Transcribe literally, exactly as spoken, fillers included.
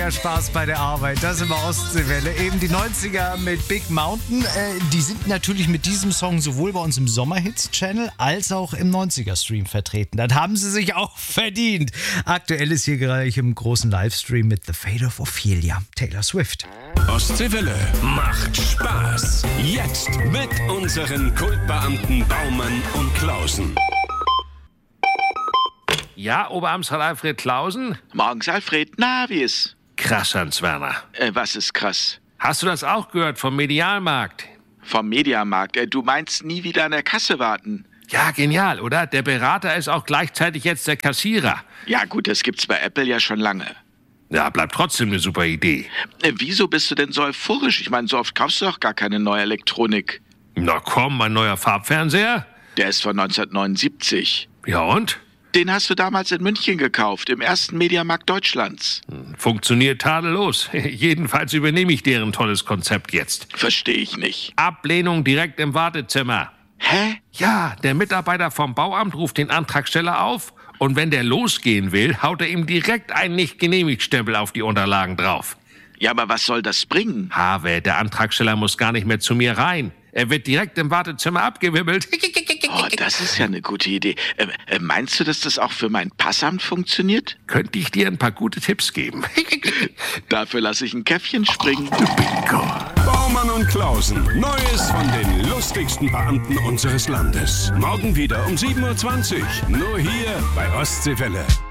Spaß bei der Arbeit, das immer Ostseewelle. Eben die neunziger mit Big Mountain. Äh, die sind natürlich mit diesem Song sowohl bei uns im Sommerhits-Channel als auch im neunziger-Stream vertreten. Das haben sie sich auch verdient. Aktuell ist hier gleich im großen Livestream mit The Fate of Ophelia, Taylor Swift. Ostseewelle macht Spaß. Jetzt mit unseren Kultbeamten Baumann und Klausen. Ja, Oberamtsrat Alfred Klausen? Morgens, Alfred. Na, wie ist? Krass, Hans Werner. Äh, was ist krass? Hast du das auch gehört vom Medialmarkt? Vom Mediamarkt. Äh, du meinst nie wieder an der Kasse warten? Ja, genial, oder? Der Berater ist auch gleichzeitig jetzt der Kassierer. Ja gut, das gibt's bei Apple ja schon lange. Ja, bleibt trotzdem eine super Idee. Äh, wieso bist du denn so euphorisch? Ich meine, so oft kaufst du doch gar keine neue Elektronik. Na komm, mein neuer Farbfernseher? Der ist von neunzehnhundertneunundsiebzig. Ja und? Den hast du damals in München gekauft, im ersten Mediamarkt Deutschlands. Funktioniert tadellos. Jedenfalls übernehme ich deren tolles Konzept jetzt. Verstehe ich nicht. Ablehnung direkt im Wartezimmer. Hä? Ja, der Mitarbeiter vom Bauamt ruft den Antragsteller auf und wenn der losgehen will, haut er ihm direkt einen Nicht-Genehmigt-Stempel auf die Unterlagen drauf. Ja, aber was soll das bringen? Habe, der Antragsteller muss gar nicht mehr zu mir rein. Er wird direkt im Wartezimmer abgewibbelt. Oh, das ist ja eine gute Idee. Äh, äh, meinst du, dass das auch für mein Passamt funktioniert? Könnte ich dir ein paar gute Tipps geben? Dafür lasse ich ein Käffchen springen. Bingo. Baumann und Klausen. Neues von den lustigsten Beamten unseres Landes. Morgen wieder um sieben Uhr zwanzig. Nur hier bei Ostseewelle.